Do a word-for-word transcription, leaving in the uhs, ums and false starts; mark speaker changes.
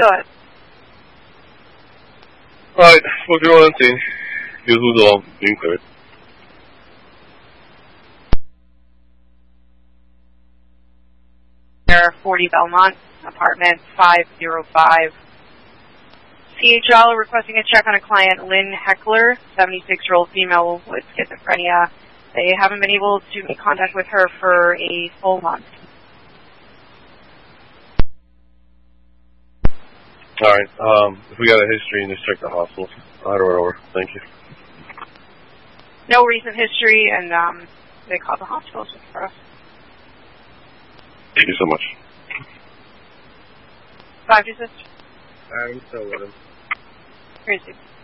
Speaker 1: Go ahead.
Speaker 2: Alright, four zero one scene. Use Luzon, being cleared.
Speaker 1: forty Belmont, apartment five oh five. C H L requesting a check on a client, Lynn Heckler, seventy-six-year-old female with schizophrenia. They haven't been able to make contact with her for a full month.
Speaker 2: Alright, um, if we got a history, just check the hospitals. Alright, over, over. Thank you.
Speaker 1: No recent history, and um, they called the hospitals for us.
Speaker 2: Thank you so much.
Speaker 1: Five, assist.
Speaker 3: I'm still with him.
Speaker 1: Crazy.